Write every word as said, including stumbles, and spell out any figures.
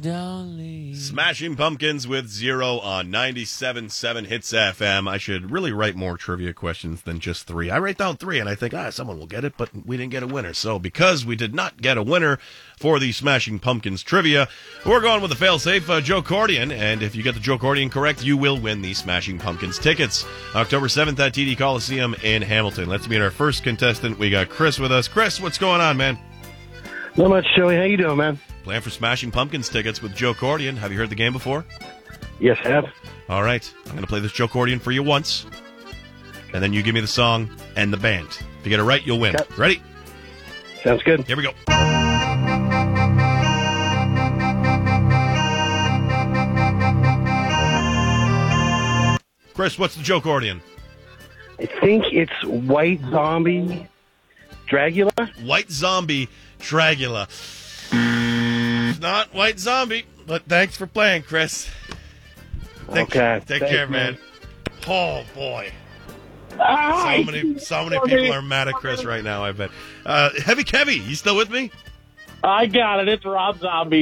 darling. Smashing Pumpkins with Zero on ninety-seven point seven Hits F M. I should really write more trivia questions than just three. I write down three, and I think, ah, someone will get it, but we didn't get a winner. So because we did not get a winner for the Smashing Pumpkins trivia, we're going with the fail-safe uh, Joe Cordian, and if you get the Joe Cordian correct, you will win the Smashing Pumpkins tickets. October seventh at T D Coliseum in Hamilton. Let's meet our first contestant. We got Chris with us. Chris, what's going on, man? Not much, Joey. How you doing, man? Playing for Smashing Pumpkins tickets with Joe Cordian. Have you heard the game before? Yes, I have. All right. I'm going to play this Joe Cordian for you once, and then you give me the song and the band. If you get it right, you'll win. Okay. Ready? Sounds good. Here we go. Chris, what's the Joe Cordian? I think it's White Zombie Dragula. White Zombie Dragula. Not White Zombie, but thanks for playing, Chris. Take, Okay. Take Thanks, care, man. man. Oh, boy. Ah, So many so many people are mad at Chris right now, I bet. Uh, Heavy Kevy, you still with me? I got it. It's Rob Zombie.